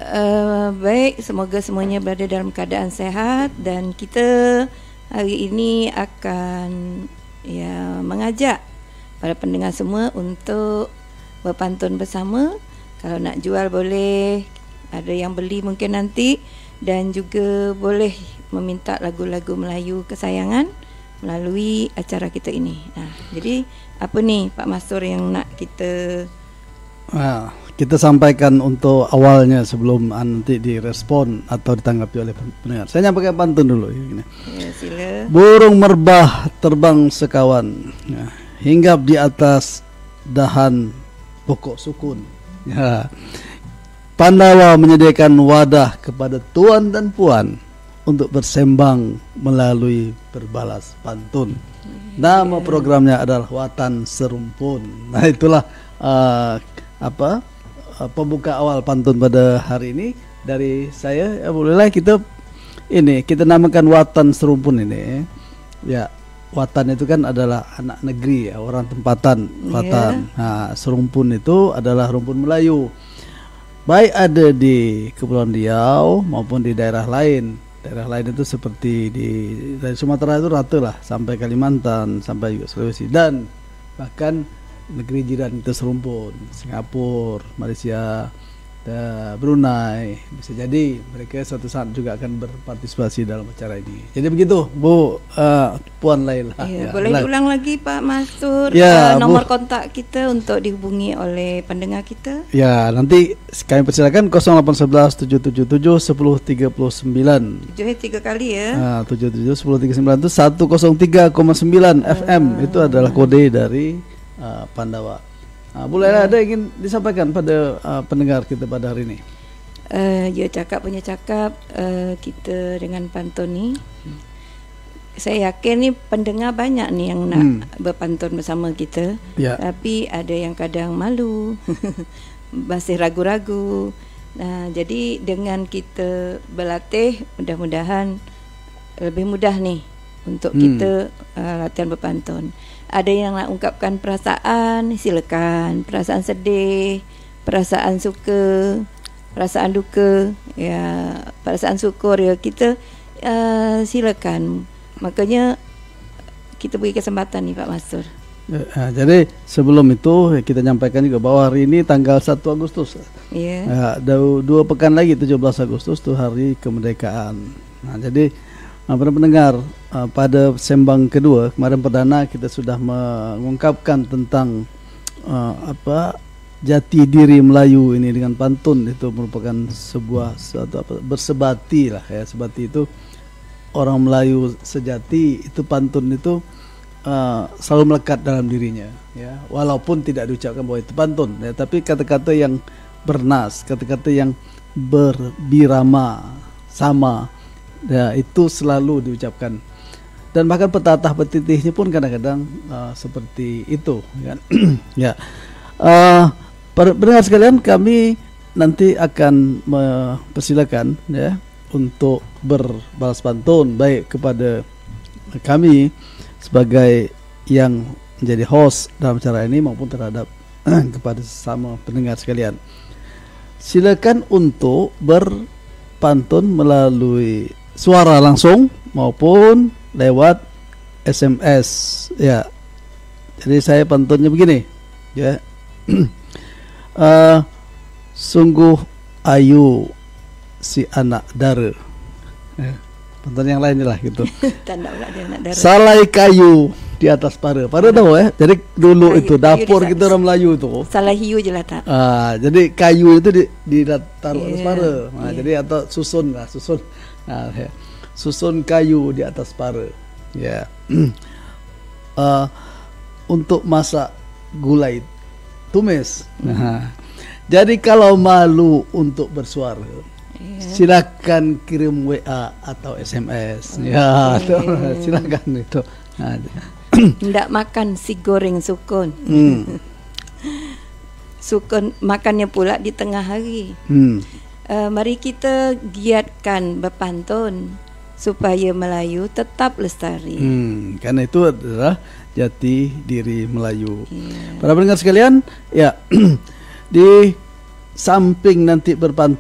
Baik, semoga semuanya berada dalam keadaan sehat, dan kita hari ini akan mengajak para pendengar semua untuk berpantun bersama. Kalau nak jual boleh, ada yang beli mungkin nanti, dan juga boleh meminta lagu-lagu Melayu kesayangan melalui acara kita ini. Jadi apa ni Pak Mastur yang nak kita sampaikan untuk awalnya sebelum nanti direspon atau ditanggapi oleh pendengar. Saya nyampaikan pantun dulu. Ya, sila. Burung merbah terbang sekawan, hinggap di atas dahan pokok sukun. Pandawa menyediakan wadah kepada tuan dan puan untuk bersembang melalui berbalas pantun. Nama programnya adalah Watan Serumpun. Nah, itulah pembuka awal pantun pada hari ini dari saya. Bolehlah kita namakan Watan Serumpun ini. Ya, Watan itu kan adalah anak negeri, orang tempatan, Watan. Nah, Serumpun itu adalah rumpun Melayu. Baik ada di Kepulauan Riau maupun di daerah lain. Daerah lain itu seperti dari Sumatera itu rata lah, sampai Kalimantan, sampai juga Sulawesi, dan bahkan negeri jiran kita serumpun, Singapura, Malaysia, Brunei. Bisa jadi mereka suatu saat juga akan berpartisipasi dalam acara ini. Jadi begitu Bu Puan Laila. Boleh diulang lagi Pak Mastur nomor kontak kita untuk dihubungi oleh pendengar kita? Ya, nanti kami persilakan 0811 777 1039. 3 kali ya. 77 1039 itu 103,9 FM. Itu adalah kode dari Pandawa. Bolehlah ada ingin disampaikan pada pendengar kita pada hari ini? Punya cakap kita dengan pantun ni. Saya yakin ni pendengar banyak ni yang nak berpantun bersama kita. Tapi ada yang kadang malu, masih ragu-ragu. Jadi dengan kita berlatih, mudah-mudahan lebih mudah ni untuk kita latihan berpantun. Ada yang nak ungkapkan perasaan, silakan. Perasaan sedih, perasaan suka, perasaan duka, perasaan syukur, kita silakan. Makanya kita beri kesempatan ni Pak Mastur. Jadi sebelum itu kita nyampaikan juga bahwa hari ini tanggal 1 Agustus. Dua pekan lagi 17 Agustus itu hari kemerdekaan. Jadi para pendengar, pada sembang kedua kemarin perdana kita sudah mengungkapkan tentang jati diri Melayu ini dengan pantun. Itu merupakan sebuah bersebati lah ya. Sebati itu orang Melayu sejati, itu pantun itu selalu melekat dalam dirinya ya, walaupun tidak diucapkan bahwa itu pantun ya, tapi kata-kata yang bernas, kata-kata yang berbirama sama ya, itu selalu diucapkan. Dan bahkan petatah petitihnya pun kadang-kadang seperti itu kan. Ya, pendengar sekalian, kami nanti akan mempersilakan ya untuk berbalas pantun, baik kepada kami sebagai yang menjadi host dalam acara ini maupun terhadap kepada sesama pendengar sekalian. Silakan untuk berpantun melalui suara langsung maupun lewat SMS ya. Jadi saya pantunnya begini ya. Sungguh ayu si anak dara ya. Pantun yang lain lah gitu. Tanda pula dia anak dara. Salai kayu di atas para tahu ya. Jadi dulu kayu, itu dapur kita orang Melayu tu. Salai hiu je lah tak. Jadi kayu itu taruh atas para. Jadi atau susun lah, susun. Ya. Susun kayu di atas para. Ya. Untuk masak gulai tumis. Jadi kalau malu untuk bersuara, silakan kirim WA atau SMS. Silakan itu. Tidak makan si goreng sukun. Sukun makannya pula di tengah hari. Mari kita giatkan berpantun supaya Melayu tetap lestari. Karena itu adalah jati diri Melayu. Para pendengar sekalian, ya di samping nanti berpantun